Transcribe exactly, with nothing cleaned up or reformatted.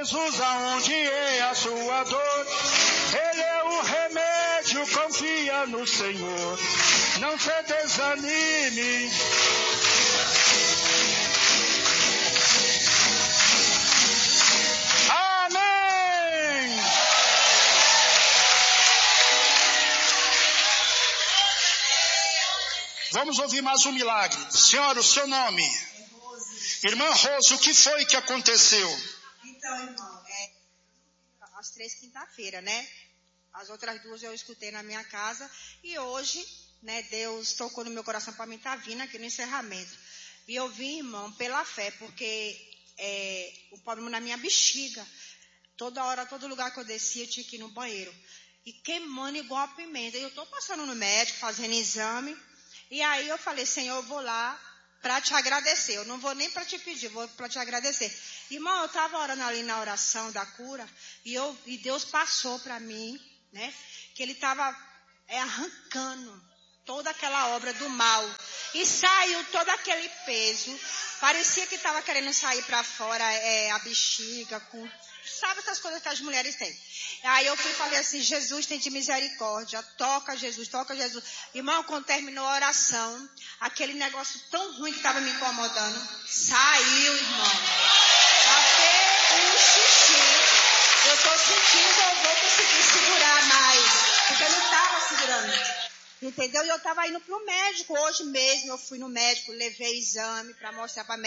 Jesus, aonde é a sua dor? Ele é o remédio, confia no Senhor. Não se desanime. Amém. Vamos ouvir mais um milagre. Senhora, o seu nome? Irmã Rose, o que foi que aconteceu? Então, irmão, é, as três quinta-feira, né? As outras duas eu escutei na minha casa. E hoje, né, Deus tocou no meu coração para mim estar vindo aqui no encerramento. E eu vim, irmão, pela fé, porque é, o problema na minha bexiga. Toda hora, todo lugar que eu descia, eu tinha que ir no banheiro. E queimando igual a pimenta. E eu estou passando no médico, fazendo exame. E aí eu falei, Senhor, eu vou lá para te agradecer. Eu não vou nem para te pedir, vou para te agradecer. Irmão, eu estava orando ali na oração da cura. E, eu, e Deus passou para mim, né? Que Ele estava é, arrancando toda aquela obra do mal. E saiu todo aquele peso. Parecia que estava querendo sair para fora é, a bexiga, com, sabe essas coisas que as mulheres têm. Aí eu fui e falei assim, Jesus, tem de misericórdia, toca Jesus, toca Jesus. Irmão, quando terminou a oração, aquele negócio tão ruim que estava me incomodando, saiu, irmão. Até o xixi, eu estou sentindo que eu vou conseguir segurar mais, porque eu não estava segurando. Entendeu? E eu estava indo para o médico, hoje mesmo eu fui no médico, levei exame para mostrar para